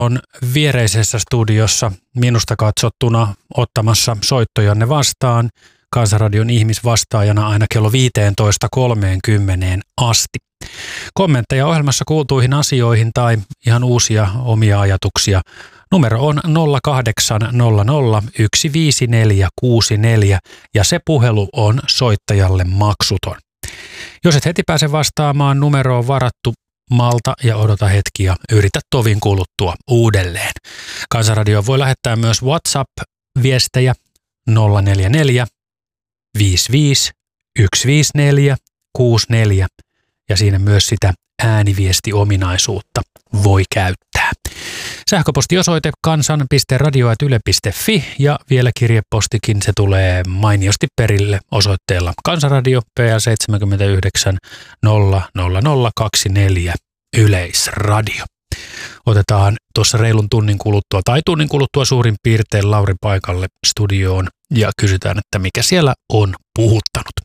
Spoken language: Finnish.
on viereisessä studiossa minusta katsottuna ottamassa soittojanne vastaan Kansanradion ihmisvastaajana aina kello 15.30 asti. Kommentteja ohjelmassa kuultuihin asioihin tai ihan uusia omia ajatuksia. Numero on 0800 15464 ja se puhelu on soittajalle maksuton. Jos et heti pääse vastaamaan, numero on varattu. Malta ja odota hetki ja yritä tovin kuluttua uudelleen. Kansanradio voi lähettää myös WhatsApp-viestejä 044 55 154 64 ja siinä myös sitä ääniviestiominaisuutta voi käyttää. Sähköpostiosoite kansan.radio@yle.fi ja vielä kirjepostikin, se tulee mainiosti perille osoitteella Kansanradio PL 79 00024 Yleisradio. Otetaan tuossa reilun tunnin kuluttua tai tunnin kuluttua suurin piirtein Lauri paikalle studioon ja kysytään, että mikä siellä on puhuttanut.